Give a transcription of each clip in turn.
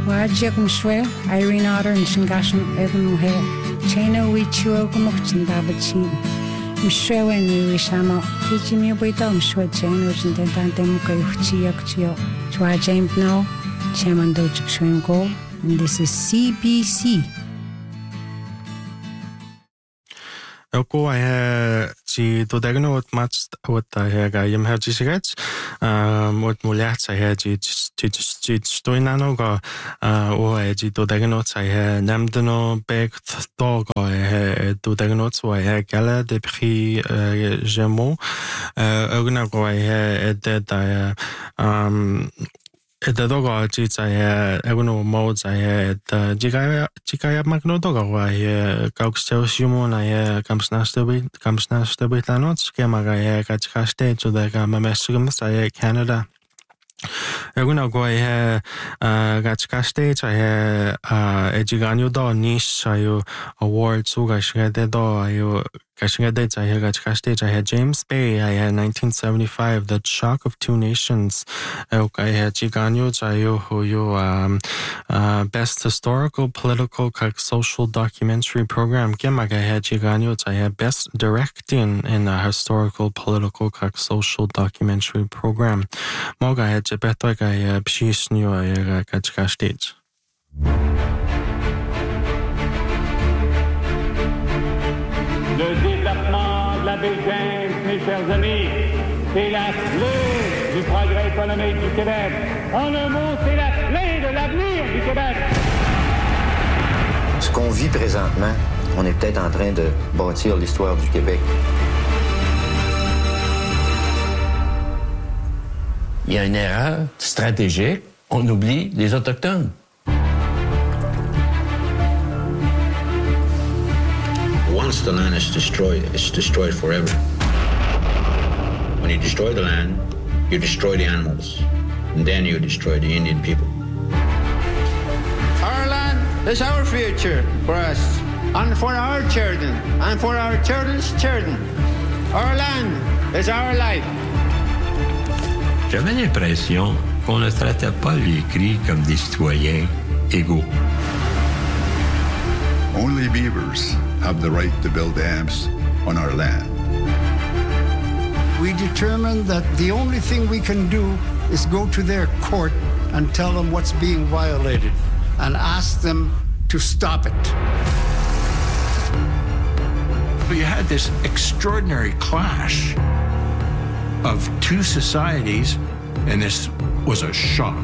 Wajagum Shwe, Irene Otter, and Shingasham Evan Muhe, China Wichuogumuk Davachin, Mshwe and Wishama, teaching me with them Shwe Channels and Tantamuka Chiakchio, Twa James No, Chairman Dojik Shwengo, and this is CBC. Ako ay si dodagno at match at ay gayam ha jisigat mot mulat sa ay ji stoinano ga o ay ji dodagno sa ay namdano beg dog ay dodagno sa ay gala de prix Gémeaux ogna go ay de the dog eguno modes jigaya magno dog kaukstel humon comes naste with anots kemaga kachkaste to the mamesugum Canada. Eguno go kachkaste ejiganyo do niche award suga shigade do Kashingade I had James Bay, I had 1975, The Shock of Two Nations. I had Chiganyo Best Historical, Political, Social Documentary Program. Gemaga had Chiganyo, I had Best Directing in a Historical, Political, Social Documentary Program. Moga had Jebetoga, I had Pshisnyo, I had Kachkastage. Le développement de la baie James, mes chers amis, c'est la clé du progrès économique du Québec. En un mot, c'est la clé de l'avenir du Québec. Ce qu'on vit présentement, on est peut-être en train de bâtir l'histoire du Québec. Il y a une erreur stratégique, on oublie les Autochtones. Once the land is destroyed, it's destroyed forever. When you destroy the land, you destroy the animals, and then you destroy the Indian people. Our land is our future for us, and for our children, and for our children's children. Our land is our life. J'avais l'impression qu'on ne traitait pas les Cris comme des citoyens égaux. Only beavers have the right to build dams on our land. We determined that the only thing we can do is go to their court and tell them what's being violated and ask them to stop it. But you had this extraordinary clash of two societies, and this was a shock.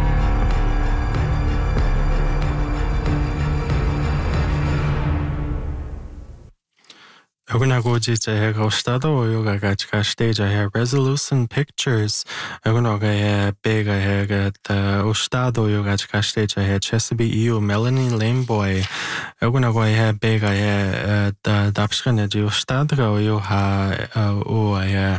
Ogunagoji Jahego Stado Yoga Gachka stage I have Resolution Pictures. Ogunaga big I had Ostado Yoga stage I had Chesapeake EU Melanie Lameboy. Ogunago I had big I had Dapskan Ostadro Yoha I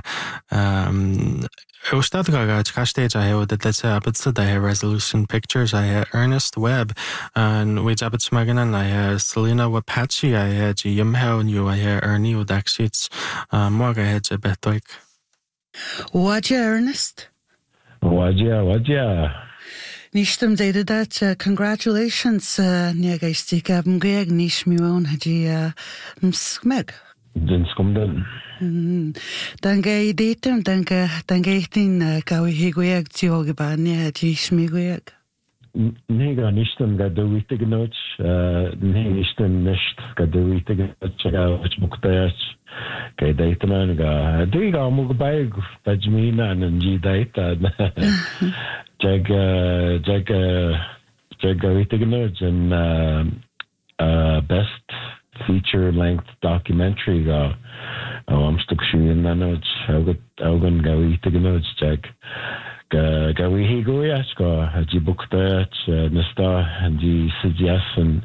Ostadga stage I had that's I had Resolution Pictures I had Ernest Webb and we Jabit Smaganan I had Selena Wapachi I had Yimhel New I had Ernie Udakshits Morga had Jabetoik. Waja Ernest? Waja. Nishtam data that congratulations Niagaistika Mgeg Nishmion Haji Msmeg. Dinskumden. Danke datum, danke tin kawi higueg tioga ni Haji Smigueg. Nega nishtam gaduite genoch, nishtam nisht gaduite genoch muktayach. Kay daytanan ga diga mugbayg tajmina nanji dayta. Jag genoch and best feature length documentary ga amstukshin nanoch augan gawite genoch jag gawi goyach ga haji buktach nasta haji suggestion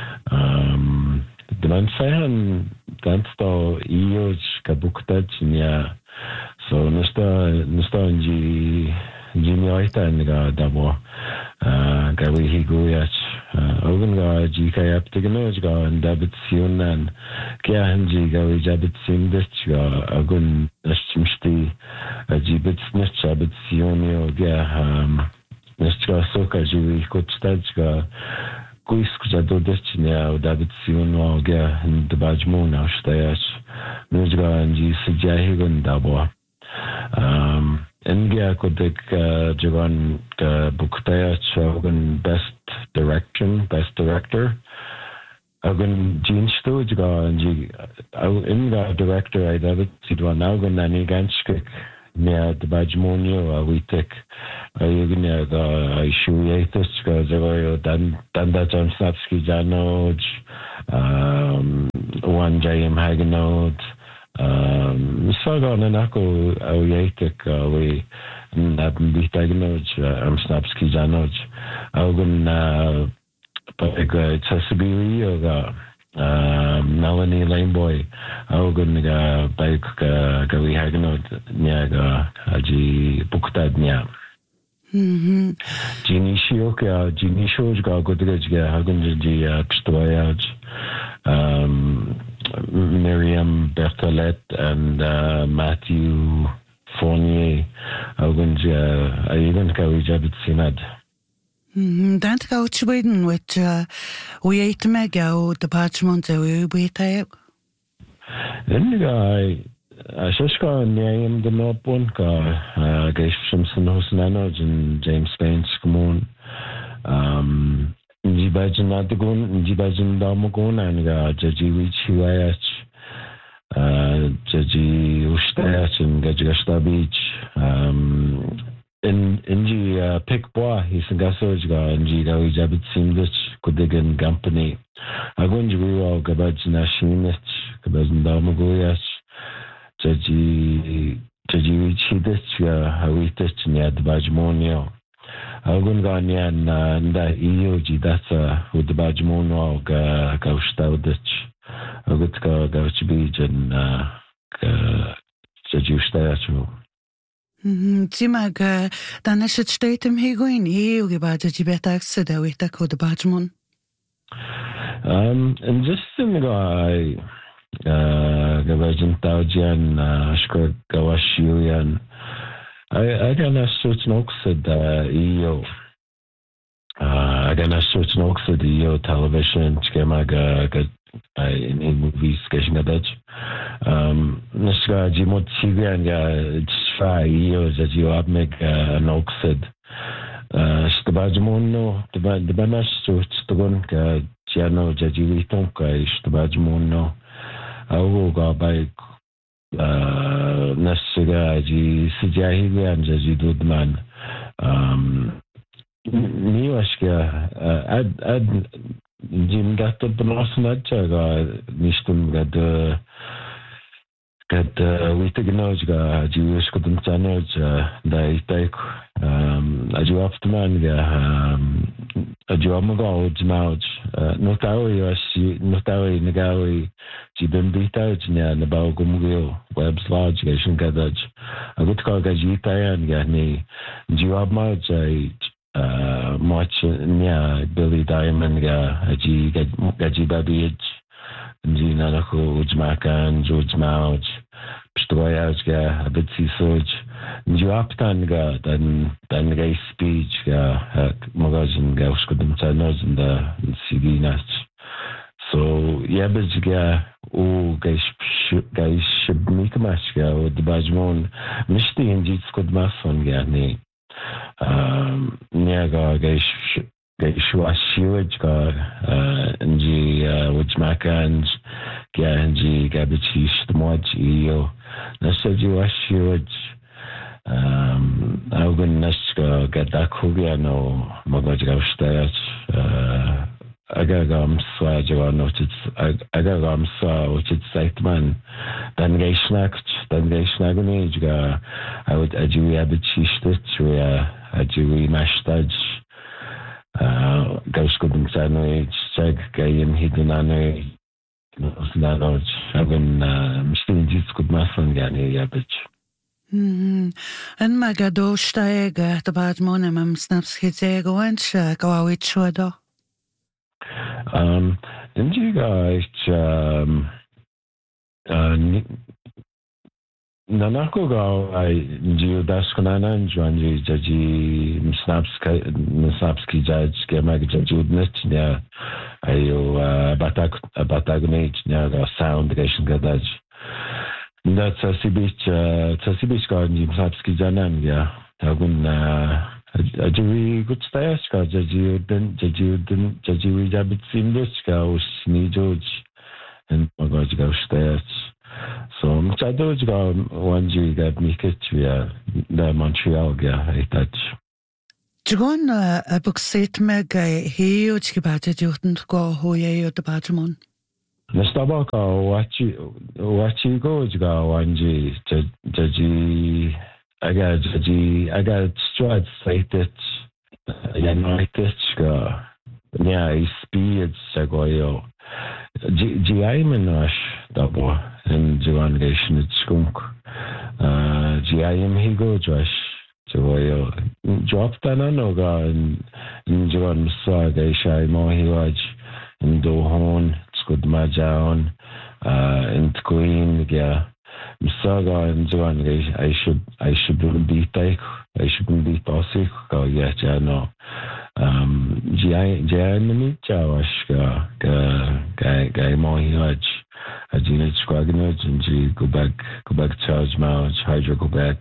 the fan dansta ioj ka buktach nya so nasta haji jinyoita nga dabo gawi goyach augan ga ji ka aptignoch ga dabit sionan kya hanji gawi jabit simdech ga agun nashimshti jibit snitch abit sionio ga Nesta soca de contestante Kuisku jadodestinia David Sion Ga de Bajmun Aushtayach Nujga and Sijahigun Dabo. India Kodik Javan Buktayach Ogun Best Director. Ogun Jean Stujga and Inga Director I David Sidwan Ogun Nani Ganskik. Nia de Bajmonio, we take a Yugia, the Shuyatus, Zagoyo, Danda Johnsnapski Janoj, one Jayam Haganod, Sagan and Ako, Auyatic, we Nabitaganoj, Snapski Janoj, Augun Pega, Tsasibiri, Melanie Laneboy, Augun Bike Gawi Haganot Niaga Haji Buktad Nia. Genie Shioka, Genie Shojga, Godrejga, Hagunji Pstoyaj, Miriam Bertolet, and Matthew Fournier, Augunja, Ayugan Kawi Jabit Sinad. Dant go Sweden with we ate mega o the parchment we wait. Then I Shashka Niam the Noponka, Gash Simpson Hosnanoj and James Spain Skumon, Njibajan Adagun, Njibajan Damagun, and Jaji Wichiwayach, Jaji Ustayach, and Gajagasta Beach. Inji Pickbois, he's in Gasojga, and Jigawi Jabit Simlich, Kudigan Company. Agunji Wiwa Gabajna Shinich, Gabajn Damagoyach, Jaji Wichidich, Hawitich, Niad Bajmonio. Agungania Nda Iyo Jidasa, with the Bajmono, Gaustaudich, Agutka Gauchbij, and Jaji Ustayachu. Timag dan is het steeds hem heel goed heel gebaat dat je bent actie dat weet ik hoe de badman. En just in de guy gebaat taujian schor gawashiuyan. I gana soort nog zit iyo. I gana soort nog zit iyo television schemaga in movies getting Dutch. Nishga Jimot Sivianga try years as you have make an oxid. Stabajmono, the Banash to Stogonka, Giano Jajitonka, Stabajmono, Auga by Nasiga, Sijahi and Jajidudman. Niwashka, add Jim got the Benosnacha, Nishtum got we take Nojga, Jewish couldn't Sanoj, they take a Juaptman, a Juamago, Jmouch, Notawi, Nagawi, Jibim Bitach, and about Gumgil, Web's Lodge, Gation Gadaj, a good call Gajita and Gani, Juabmaj, much near Billy Diamond, Gaji Babich, Jinako, Ujmakan, George Mouch, Pstoyajga, a bit Sisoj, Juaptanga, then Gay Speech, Magazine, Gauskudum Tanos, and the CD Natch. So, Yabajga, O Gay Shibnikamashga, or the Bajmon, Mishti and Jitskud Mason Gani. Niaga Gaishwashiwajga Nji Wujmakans Ganji Gabichish Tmoj Iyo Nasaji Washiwaj Augun Nashka Gadakugiano Magajga Stayach Agagam Swajawa Agagam Swa Uchit Saitman Dan Gaishnaguniga I would Ajui Abichistich Ajui Mashtaj Gauskudum Sanoj Sag Gayim Hidunano Nanoj Agun Mistin Jitskud Masan Gani Yabich. En Magado Steiger, the bad monem snaps Hizego and Shagawich. And you guys, Nanako go Jiu Daskanana Juanji Jaji Msnapski Judge Gemag Judnet Nya Ayo Batagnage Nya Sound Gation Gadaj. That's Sibich Garden Msnapski Janam ya Agun Ajiwi good stairs ka Jaji Jabit Simbiska was Nijoj and Magaj go stairs. So Mchadoj ga wanji ga miketwia da Montreal ga itach. Dragon a bookset me ga heo chibata jotun go hoye o the Bajamon. Nastaba ka wachi go ga wanji jaji aga strad saitet United ga nya speed sagoyo. GIM dabo and Joangation at skunk. GIM higo Josh. Joyo dropped an anoga and Joan Saga Shai Mohiwaj and Dohon, Skud Majaon, and Queen, yeah. Saga and Joan I shouldn't be take, I shouldn't be toxic, or yet, I know. GIM Jawash Guy Mohiwaj. Ajinage Squaginage and G go back charge mount, Hydra go back.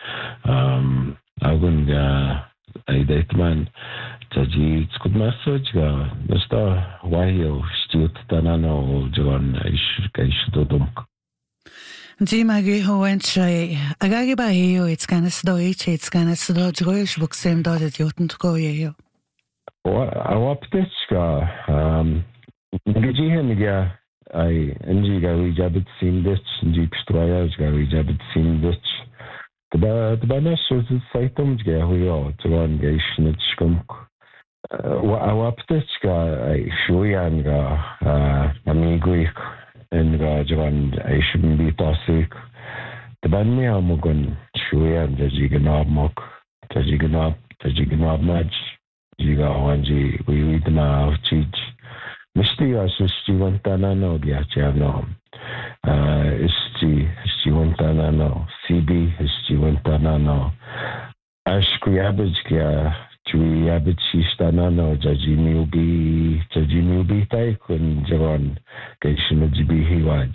Agun I date man Taji it's good message Mr. Wahio Stilt Tanano Joan I should do. Jimagi ho went shay Agagi by you it's gonna stoich it's gonna slodge Roish book same dot at Jotun to go yo. Awaptechka Ngijihem I NG Gary Jabit seen this, Jeep Stroyers Gary Jabit seen this. The Banesh was the Saitums Gahuyo to run Gation at Skunk. Awaptechka, I Shuyanga, Amigui, and Rajan, I shouldn't be toxic. The Banmia Mugun, Shuyan, Tajiganab Mok, Tajiganab Match, Jiga Wanji, we read them out, Chich. Misti Wantana Biachano. Isti Wantana, CB, Isti Wantana. Ashkriabijkia, Triabichistanano, Jajimiubi Taikun, Javan, Gaishinajibi Hiwaj.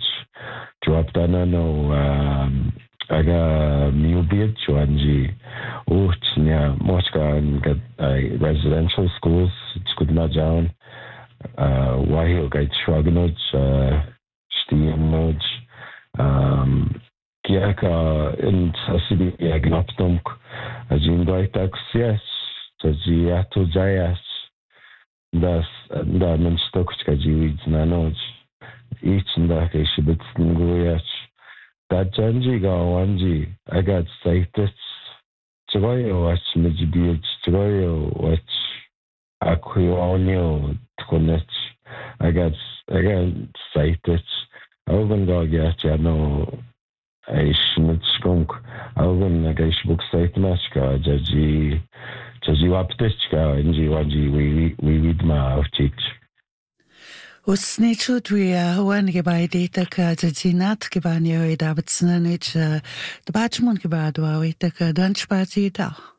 Droptanano, Aga Miubit, Chuanji, Uchnia, Moska, and residential schools, it's good not down. Wahil gait Shraganoj, Stianoj, Kiaka in Sasibi Yagnoptunk, Ajin Goitax, yes, Tajiato Jayas, das da Menstokska Jiwids Nanoj, each and that Shibits Nguyach, that Janji Gawanji, I got Saitis, Troyo, watch Mijibich, Troyo, watch Aquionio. I got cited. Alvin Gogya, no, I shouldn't skunk. Alvin, I guess book site maska, Jaji Waptichka, and Jiwaji, we read my of teach. Was nature we one by data Jajinat Gibanio, Davidson, the Batchmon Gibadwa, we take a lunch party.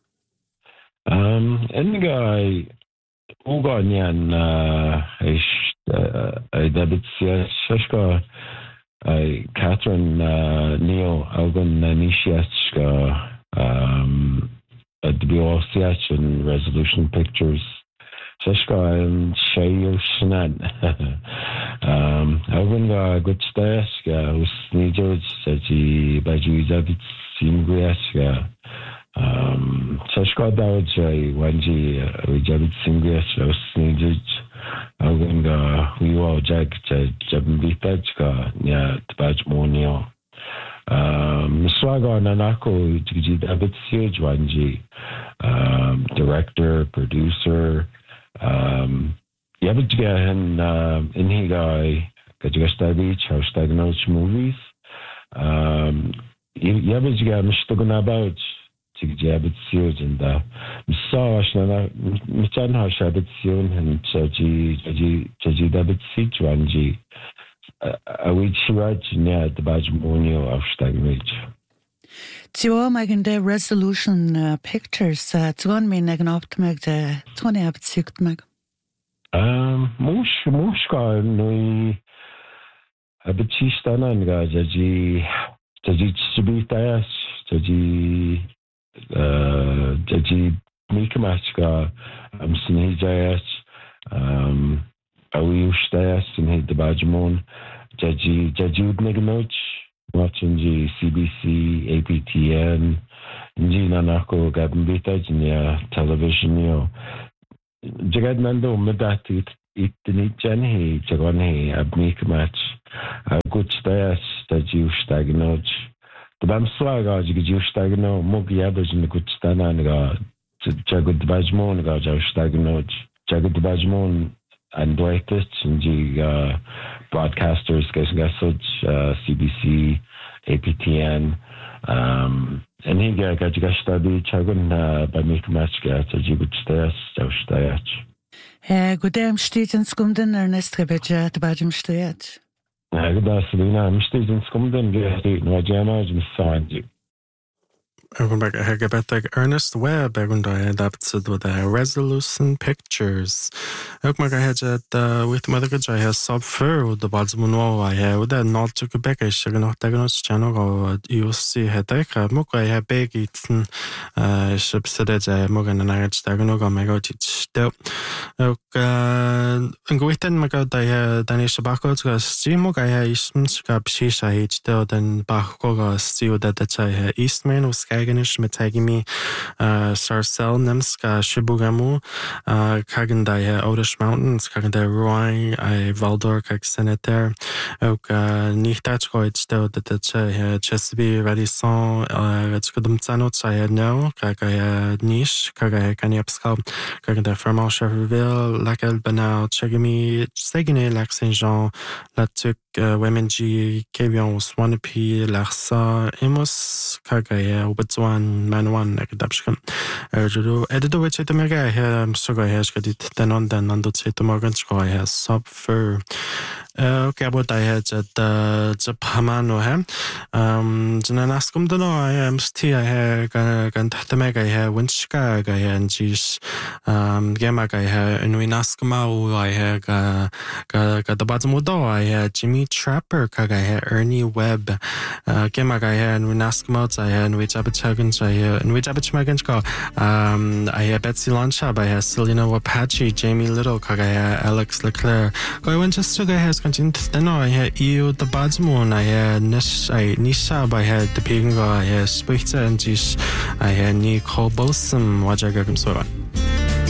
Any guy. Uganian David Shashka Catherine Neil Algon Nishiachka at the BOCH and Resolution Pictures Shashka and Shayo Shanad Algon good stash was Nijoj Saji Baju David Simguashka Shashka Dawaj Wanji Jabit Singlish Snijij Algunga Wiwa Jag Jabbitajka Nya Tabaj Monio Miswaga Nanako Jabit Sioj Wanji director, producer Yabitgahan Inhigai Kajgastadich Haustagnoj movies Yabitga Mishtogunabaj Jabit Sioj and Misawash Michan Hashabit Sion and Jaji Dabit Sijwanji Awich Raj near the Bajmonio of Stagnage. Tiwa magan de resolution pictures tuan min ag an optimag de tuan ab sucht mag. Mush ka nui abitistana nga jaji subitayas jaji mikamash ka sinhijayas awi ushtayas sinhid debajmon jaji udnignoch watching CBC, APTN, Nanako Gabambita, Jinia television, Jagad Nando, Medat, Itini Jenny, Jagoni, Abnik match, good stairs, that you stagnoj. The Bamswaga, you stagno, Mogi Abbas in the good Stananga, Jagud Bajmon, Gaja stagnoj, Jagud Bajmon. And Dwightis and broadcasters, CBC, APTN, and he got study Chagun by Mikmatchka, so you could stay. Good day, I'm Stephen Scumden, Ernest Rebecca, the Bajam Stayat. Good afternoon, I'm Stephen Scumden, no Jama, I'm sorry. Ernest Webb adapted with Resolution Pictures. With Mother has sub-fur the Balsmuno, I have that not to Quebec, I shall not take on channel you see Hedeka, Muka, I have big eaten ships that Morgan and I Staganoga, my go teach. And go within my god, I had Danish Bako, Steamok, I had Eastmanskap, Shisha, H. Then Bakoga, Steel that I had Eastman was Kaganish, Metagimi, Sarcel, Nemska, Shibugamu, Kagandaya, Odish Mountains, Kaganda Roy, I Valdor, Kag Senator, Nichtachko, still that Chesapeake, Radisson, Skudumzanots, I had no, Kagaya Nish, Kagaya Kanyapska, Kaganda Fermont, Cheverville, Lacal Banal, Chagami, Segine, Lac Saint Jean, Latuk, Wemenji, Kavion, Swanepi, Larsa, Emos, Kagaya, Ubetsuan, Manuan, Ekadapshkan, Erjudu, Edido, which at the Mega, I have Sugar Hashkadit, then on the Morgan Score, I have sub fur. Okay, what I had at the Japamano ham. Janaskum don't know, I am still I have Gantatameg, I have Winchka, I have Gis, Gamak, I have Inwinaskama, I have got the Batmudo, I had Jimmy Trapper, I had Ernie Webb, Gamak, I had Winaskamos, I had Wijabachagan, I had Wijabachmagansko, I had Betsy Lonchab, I had Selena Wapache, Jamie Little, I had Alex Leclerc, I went just to guys. I had you the Badsmoon, I had Nishab, I had the Pingo, I had Spichter and Jish, I had Nicole Bosom, Wajagam so on.